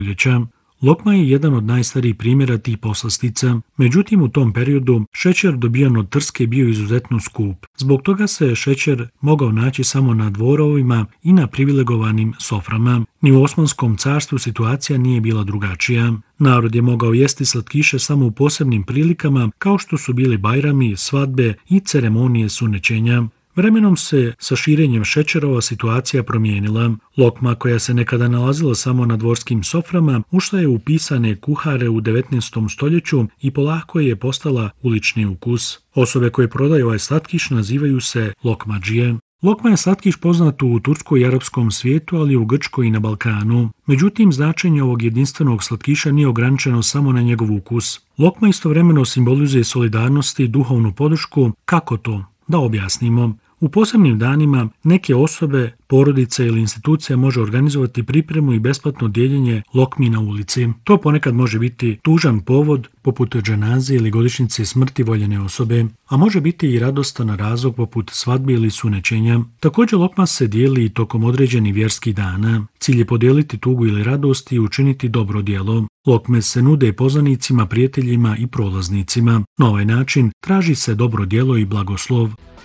stoljeća. Lokma je jedan od najstarijih primjera tih poslastica, međutim u tom periodu šećer dobijan od trske bio izuzetno skup. Zbog toga se šećer mogao naći samo na dvorovima i na privilegovanim soframa. Ni u Osmanskom carstvu situacija nije bila drugačija. Narod je mogao jesti slatkiše samo u posebnim prilikama kao što su bili bajrami, svadbe i ceremonije sunećenja. Vremenom se sa širenjem šećerova situacija promijenila. Lokma, koja se nekada nalazila samo na dvorskim soframa, ušla je u pisane kuhare u 19. stoljeću i polako je postala ulični ukus. Osobe koje prodaju ovaj slatkiš nazivaju se lokmadžije. Lokma je slatkiš poznat u Turskoj i arapskom svijetu, ali i u Grčkoj i na Balkanu. Međutim, značenje ovog jedinstvenog slatkiša nije ograničeno samo na njegov ukus. Lokma istovremeno simbolizuje solidarnost i duhovnu podršku. Kako to? Da objasnimo. U posebnim danima neke osobe, porodice ili institucija može organizovati pripremu i besplatno dijeljenje lokmi na ulici. To ponekad može biti tužan povod, poput dženaze ili godišnjice smrti voljene osobe, a može biti i radostan razlog poput svadbe ili sunećenja. Također lokma se dijeli i tokom određenih vjerskih dana. Cilj je podijeliti tugu ili radost i učiniti dobro djelo. Lokme se nude poznanicima, prijateljima i prolaznicima. Na ovaj način traži se dobro djelo i blagoslov.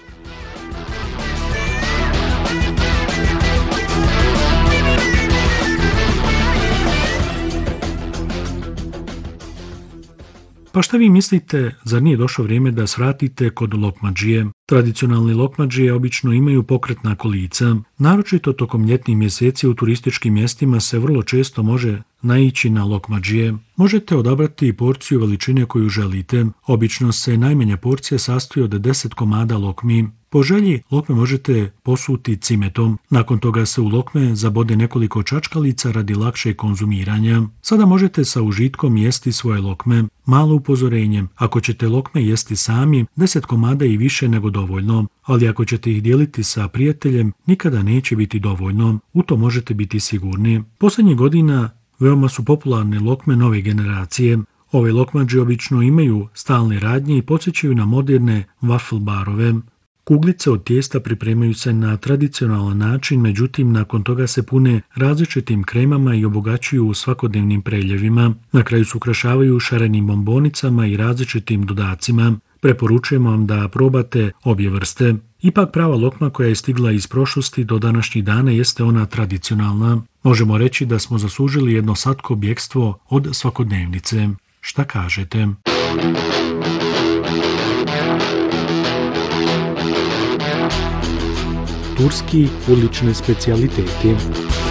Pa šta vi mislite, zar nije došlo vrijeme da svratite kod lokmadžije? Tradicionalni lokmadžije obično imaju pokretna kolica. Naročito tokom ljetnih mjeseci u turističkim mjestima se vrlo često može naići na lokmadžije. Možete odabrati porciju veličine koju želite. Obično se najmanja porcija sastoji od 10 komada lokmi. Po želji lokme možete posuti cimetom. Nakon toga se u lokme zabode nekoliko čačkalica radi lakšeg konzumiranja. Sada možete sa užitkom jesti svoje lokme. Malo upozorenje, ako ćete lokme jesti sami, 10 komada i više nego dovoljno, ali ako ćete ih dijeliti sa prijateljem, nikada neće biti dovoljno. U to možete biti sigurni. Posljednjih godina veoma su popularne lokme nove generacije. Ove lokmadže obično imaju stalne radnje i podsjećaju na moderne waffle barove. Kuglice od tijesta pripremaju se na tradicionalan način, međutim nakon toga se pune različitim kremama i obogaćuju svakodnevnim preljevima. Na kraju se ukrašavaju šarenim bombonicama i različitim dodacima. Preporučujemo vam da probate obje vrste. Ipak prava lokma koja je stigla iz prošlosti do današnjih dana jeste ona tradicionalna. Možemo reći da smo zaslužili jedno slatko bjegstvo od svakodnevnice. Šta kažete? Turski ulični specijaliteti.